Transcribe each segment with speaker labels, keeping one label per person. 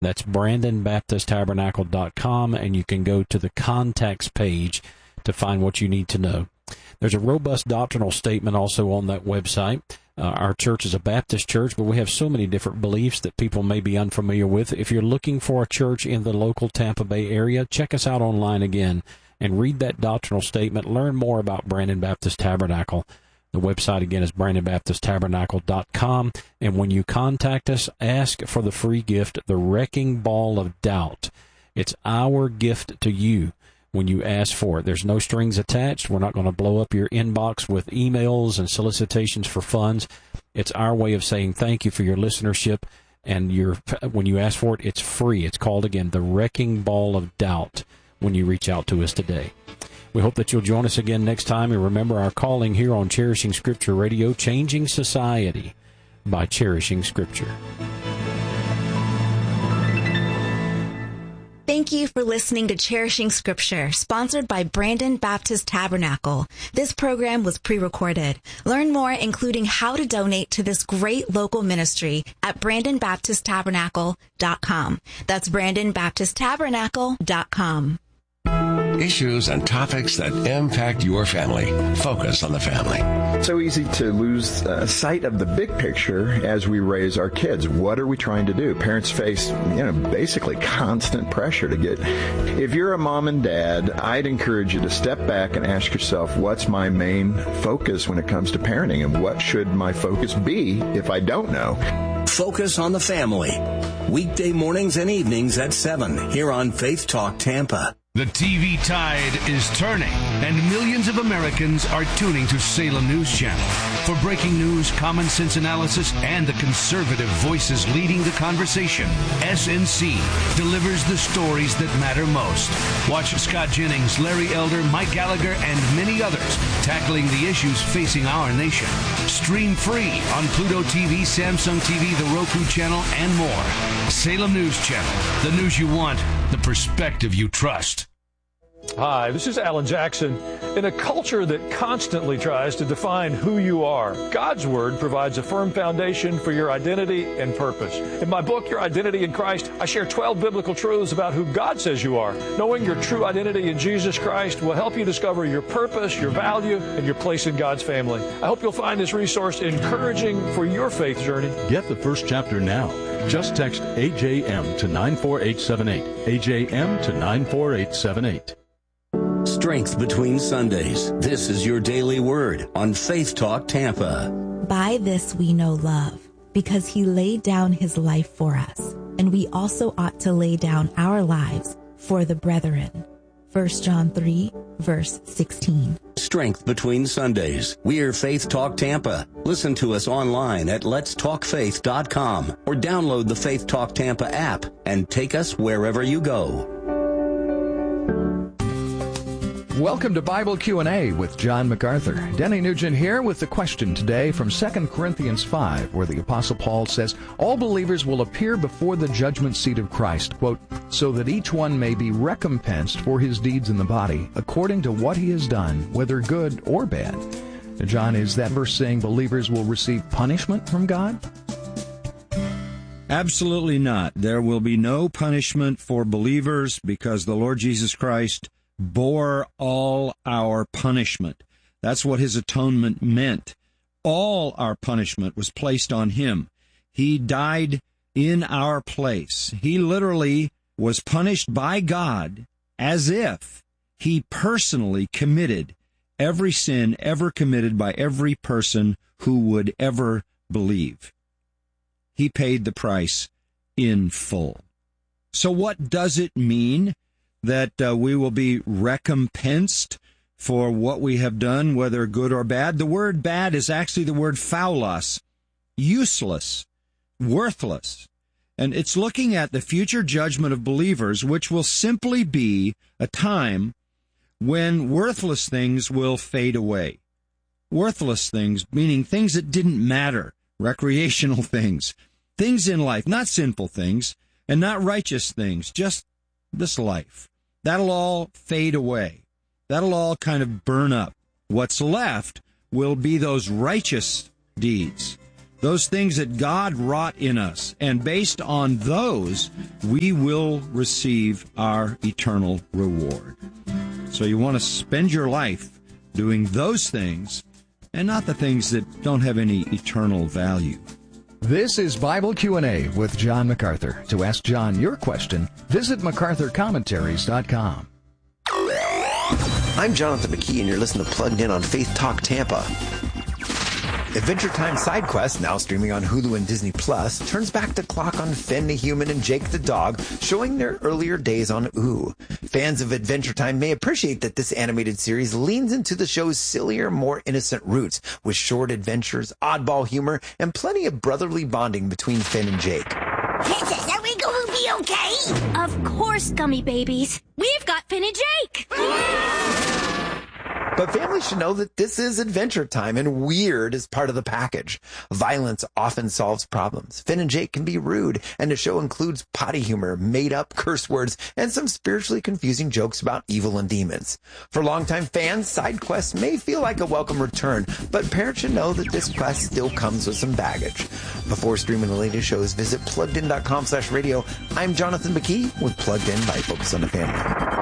Speaker 1: That's BrandonBaptistTabernacle.com, and you can go to the contacts page to find what you need to know. There's a robust doctrinal statement also on that website. Our church is a Baptist church, but we have so many different beliefs that people may be unfamiliar with. If you're looking for a church in the local Tampa Bay area, check us out online again and read that doctrinal statement. Learn more about Brandon Baptist Tabernacle. The website, again, is BrandonBaptistTabernacle.com. And when you contact us, ask for the free gift, The Wrecking Ball of Doubt. It's our gift to you when you ask for it. There's no strings attached. We're not going to blow up your inbox with emails and solicitations for funds. It's our way of saying thank you for your listenership. And when you ask for it, it's free. It's called, again, The Wrecking Ball of Doubt when you reach out to us today. We hope that you'll join us again next time, and remember our calling here on Cherishing Scripture Radio, changing society by cherishing Scripture.
Speaker 2: Thank you for listening to Cherishing Scripture, sponsored by Brandon Baptist Tabernacle. This program was pre-recorded. Learn more, including how to donate to this great local ministry, at BrandonBaptistTabernacle.com. That's BrandonBaptistTabernacle.com.
Speaker 3: Issues and topics that impact your family. Focus on the family.
Speaker 4: So easy to lose sight of the big picture as we raise our kids. What are we trying to do? Parents face, basically constant pressure to get. If you're a mom and dad, I'd encourage you to step back and ask yourself, what's my main focus when it comes to parenting, and what should my focus be if I don't know?
Speaker 3: Focus on the family. Weekday mornings and evenings at 7 here on Faith Talk Tampa.
Speaker 5: The TV tide is turning, and millions of Americans are tuning to Salem News Channel for breaking news, common sense analysis, and the conservative voices leading the conversation. SNC delivers the stories that matter most. Watch Scott Jennings, Larry Elder, Mike Gallagher, and many others tackling the issues facing our nation. Stream free on Pluto TV, Samsung TV, the Roku channel, and more. Salem News Channel, the news you want, the perspective you trust.
Speaker 6: Hi, this is Alan Jackson. In a culture that constantly tries to define who you are, God's Word provides a firm foundation for your identity and purpose. In my book, Your Identity in Christ, I share 12 biblical truths about who God says you are. Knowing your true identity in Jesus Christ will help you discover your purpose, your value, and your place in God's family. I hope you'll find this resource encouraging for your faith journey.
Speaker 7: Get the first chapter now. Just text AJM to 94878. AJM to 94878.
Speaker 3: Strength between Sundays. This is your daily word on Faith Talk Tampa.
Speaker 2: By this we know love, because he laid down his life for us, and we also ought to lay down our lives for the brethren. 1 John 3, verse 16.
Speaker 3: Strength between Sundays. We're Faith Talk Tampa. Listen to us online at letstalkfaith.com or download the Faith Talk Tampa app and take us wherever you go.
Speaker 8: Welcome to Bible Q&A with John MacArthur. Denny Nugent here with the question today from 2 Corinthians 5, where the Apostle Paul says, all believers will appear before the judgment seat of Christ, quote, so that each one may be recompensed for his deeds in the body, according to what he has done, whether good or bad. Now, John, is that verse saying believers will receive punishment from God?
Speaker 9: Absolutely not. There will be no punishment for believers because the Lord Jesus Christ bore all our punishment. That's what his atonement meant. All our punishment was placed on him. He died in our place. He literally was punished by God as if he personally committed every sin ever committed by every person who would ever believe. He paid the price in full. So what does it mean that we will be recompensed for what we have done, whether good or bad? The word bad is actually the word phaulos, useless, worthless. And it's looking at the future judgment of believers, which will simply be a time when worthless things will fade away. Worthless things, meaning things that didn't matter, recreational things, things in life, not sinful things, and not righteous things, just this life. That'll all fade away. That'll all kind of burn up. What's left will be those righteous deeds, those things that God wrought in us. And based on those, we will receive our eternal reward. So you want to spend your life doing those things and not the things that don't have any eternal value.
Speaker 8: This is Bible Q&A with John MacArthur. To ask John your question, visit MacArthurCommentaries.com.
Speaker 10: I'm Jonathan McKee, and you're listening to Plugged In on Faith Talk Tampa. Adventure Time Side Quest, now streaming on Hulu and Disney Plus, turns back the clock on Finn the human and Jake the dog, showing their earlier days on Ooh. Fans of Adventure Time may appreciate that this animated series leans into the show's sillier, more innocent roots, with short adventures, oddball humor, and plenty of brotherly bonding between Finn and Jake.
Speaker 11: Princess, are we going to be okay? Of course, gummy babies. We've got Finn and Jake.
Speaker 10: But families should know that this is Adventure Time, and weird is part of the package. Violence often solves problems. Finn and Jake can be rude, and the show includes potty humor, made-up curse words, and some spiritually confusing jokes about evil and demons. For longtime fans, side quests may feel like a welcome return, but parents should know that this quest still comes with some baggage. Before streaming the latest shows, visit PluggedIn.com/radio. I'm Jonathan McKee with Plugged In by Focus on the Family.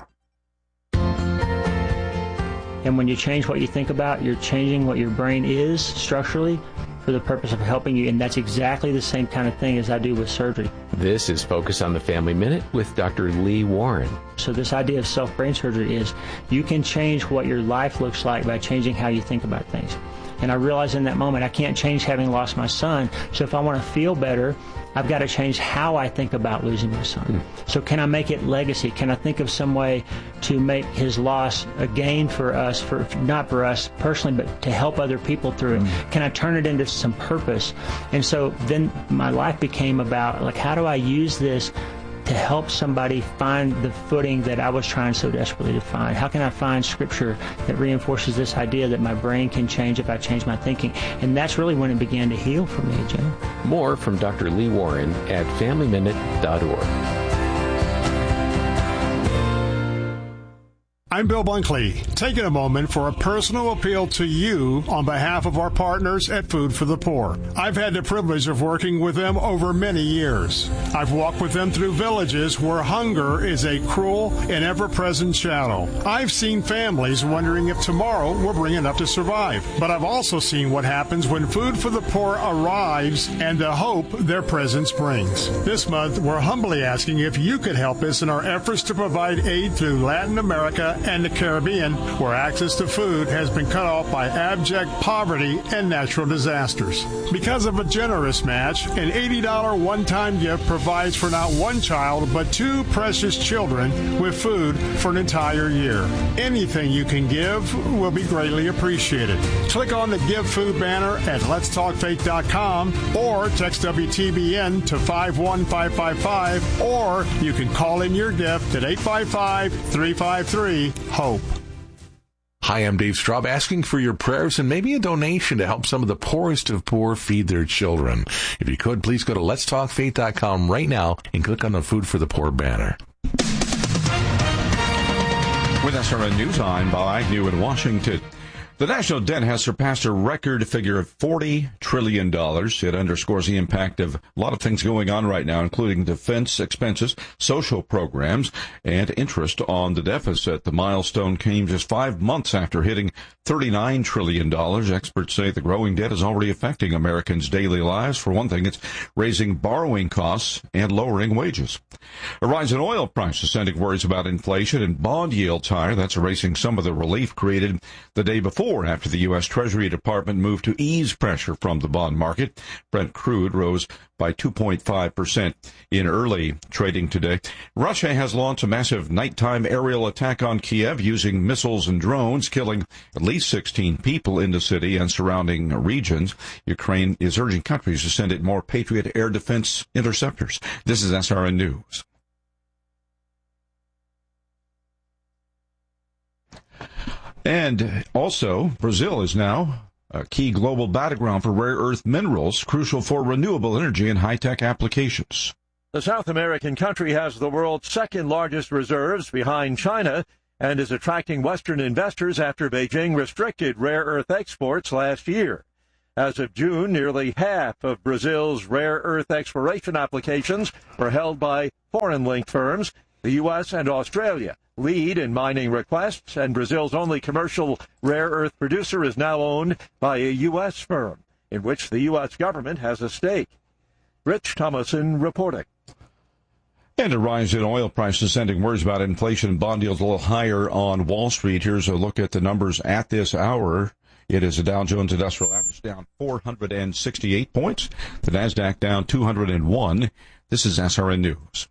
Speaker 12: And when you change what you think about, you're changing what your brain is structurally for the purpose of helping you. And that's exactly the same kind of thing as I do with surgery.
Speaker 13: This is Focus on the Family Minute with Dr. Lee Warren.
Speaker 12: So this idea of self-brain surgery is you can change what your life looks like by changing how you think about things. And I realized in that moment, I can't change having lost my son. So if I want to feel better, I've got to change how I think about losing my son. So can I make it legacy? Can I think of some way to make his loss a gain for us, not for us personally, but to help other people through it? Can I turn it into some purpose? And so then my life became about, like, how do I use this to help somebody find the footing that I was trying so desperately to find? How can I find scripture that reinforces this idea that my brain can change if I change my thinking? And that's really when it began to heal for me, Jim.
Speaker 13: More from Dr. Lee Warren at FamilyMinute.org.
Speaker 14: I'm Bill Bunkley, taking a moment for a personal appeal to you on behalf of our partners at Food for the Poor. I've had the privilege of working with them over many years. I've walked with them through villages where hunger is a cruel and ever-present shadow. I've seen families wondering if tomorrow will bring enough to survive. But I've also seen what happens when Food for the Poor arrives and the hope their presence brings. This month, we're humbly asking if you could help us in our efforts to provide aid through Latin America and the Caribbean, where access to food has been cut off by abject poverty and natural disasters. Because of a generous match, an $80 one-time gift provides for not one child, but two precious children with food for an entire year. Anything you can give will be greatly appreciated. Click on the Give Food banner at letstalkfaith.com or text WTBN to 51555, or you can call in your gift at 855-353 HOPE.
Speaker 15: Hi, I'm Dave Straub, asking for your prayers and maybe a donation to help some of the poorest of poor feed their children. If you could, please go to letstalkfaith.com right now and click on the Food for the Poor banner.
Speaker 16: With SRN News, I'm Bob Agnew in Washington. The national debt has surpassed a record figure of $40 trillion. It underscores the impact of a lot of things going on right now, including defense expenses, social programs, and interest on the deficit. The milestone came just 5 months after hitting $39 trillion. Experts say the growing debt is already affecting Americans' daily lives. For one thing, it's raising borrowing costs and lowering wages. A rise in oil prices sending worries about inflation, and bond yields higher. That's erasing some of the relief created the day before after the U.S. Treasury Department moved to ease pressure from the bond market. Brent crude rose by 2.5% in early trading today. Russia has launched a massive nighttime aerial attack on Kiev using missiles and drones, killing at least 16 people in the city and surrounding regions. Ukraine is urging countries to send it more Patriot air defense interceptors. This is SRN News. And also, Brazil is now a key global battleground for rare earth minerals, crucial for renewable energy and high-tech applications.
Speaker 6: The South American country has the world's second largest reserves behind China and is attracting Western investors after Beijing restricted rare earth exports last year.
Speaker 17: As of June, nearly half of Brazil's rare earth exploration applications were held by foreign-linked firms. The U.S. and Australia lead in mining requests, and Brazil's only commercial rare earth producer is now owned by a U.S. firm, in which the U.S. government has a stake. Rich Thomason reporting.
Speaker 16: And a rise in oil prices sending worries about inflation. Bond yields a little higher on Wall Street. Here's a look at the numbers at this hour. It is a Dow Jones Industrial Average down 468 points. The NASDAQ down 201. This is SRN News.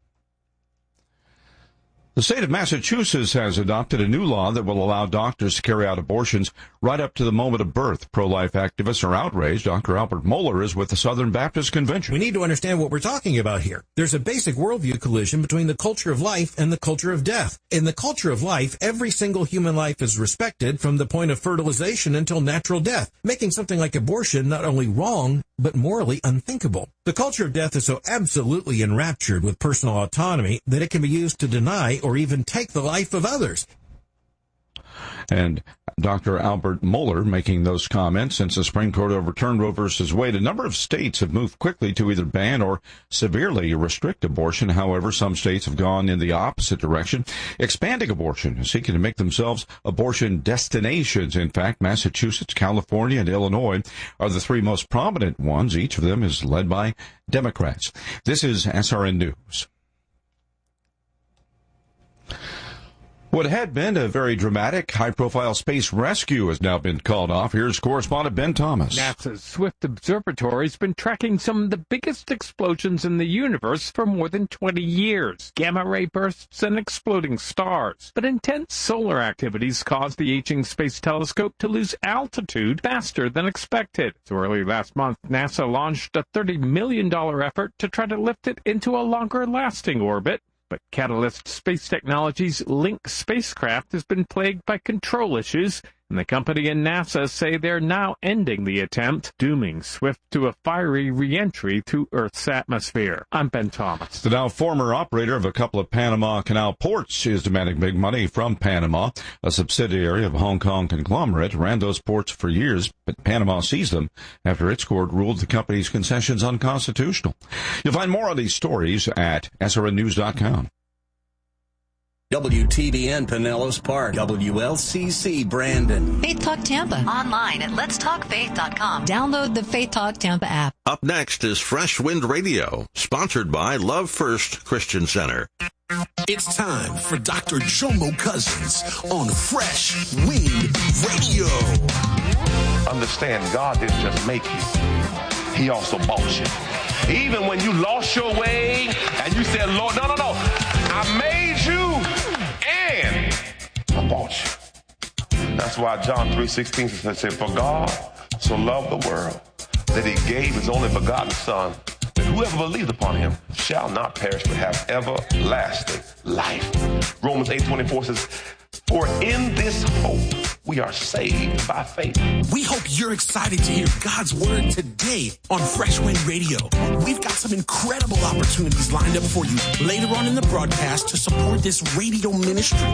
Speaker 16: The state of Massachusetts has adopted a new law that will allow doctors to carry out abortions right up to the moment of birth. Pro-life activists are outraged. Dr. Albert Mohler is with the Southern Baptist Convention.
Speaker 18: We need to understand what we're talking about here. There's a basic worldview collision between the culture of life and the culture of death. In the culture of life, every single human life is respected from the point of fertilization until natural death, making something like abortion not only wrong, but morally unthinkable. The culture of death is so absolutely enraptured with personal autonomy that it can be used to deny or even take the life of others.
Speaker 16: And Dr. Albert Mohler making those comments since the Supreme Court overturned Roe v. Wade. A number of states have moved quickly to either ban or severely restrict abortion. However, some states have gone in the opposite direction, expanding abortion, seeking to make themselves abortion destinations. In fact, Massachusetts, California, and Illinois are the three most prominent ones. Each of them is led by Democrats. This is SRN News. What had been a very dramatic, high-profile space rescue has now been called off. Here's correspondent Ben Thomas.
Speaker 19: NASA's Swift Observatory has been tracking some of the biggest explosions in the universe for more than 20 years. Gamma-ray bursts and exploding stars. But intense solar activities caused the aging Space Telescope to lose altitude faster than expected. So early last month, NASA launched a $30 million effort to try to lift it into a longer-lasting orbit. But Catalyst Space Technologies' Link spacecraft has been plagued by control issues, and the company and NASA say they're now ending the attempt, dooming Swift to a fiery re-entry to Earth's atmosphere. I'm Ben Thomas.
Speaker 16: The now former operator of a couple of Panama Canal ports is demanding big money from Panama. A subsidiary of a Hong Kong conglomerate ran those ports for years, but Panama seized them after its court ruled the company's concessions unconstitutional. You'll find more on these stories at srnnews.com.
Speaker 3: WTBN Pinellas Park, WLCC Brandon.
Speaker 20: Faith Talk Tampa. Online at letstalkfaith.com. Download the Faith Talk Tampa app.
Speaker 21: Up next is Fresh Wind Radio, sponsored by Love First Christian Center.
Speaker 22: It's time for Dr. Jomo Cousins on Fresh Wind Radio.
Speaker 23: Understand, God didn't just make you. He also bought you. Even when you lost your way and you said, Lord, no, I made you and I bought you. That's why John 3:16 said, for God so loved the world that he gave his only begotten Son, that whoever believes upon him shall not perish but have everlasting life. Romans 8:24 says, for in this hope we are saved by faith.
Speaker 22: We hope you're excited to hear God's word today on Fresh Wind Radio. We've got some incredible opportunities lined up for you later on in the broadcast to support this radio ministry.